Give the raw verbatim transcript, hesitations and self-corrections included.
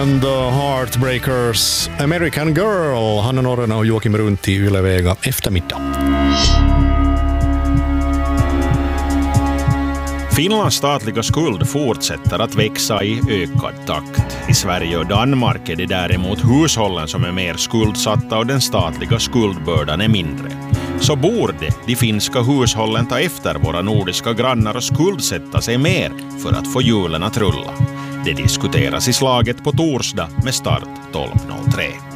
The Heartbreakers, American Girl, Hanna Norrena och Joakim Runt i Ylevega eftermiddag. Finlands statliga skuld fortsätter att växa i ökad takt. I Sverige och Danmark är det däremot hushållen som är mer skuldsatta och den statliga skuldbördan är mindre. Så borde de finska hushållen ta efter våra nordiska grannar och skuldsätta sig mer för att få hjulen att rulla. Det diskuteras i slaget på torsdag med start tolv noll tre.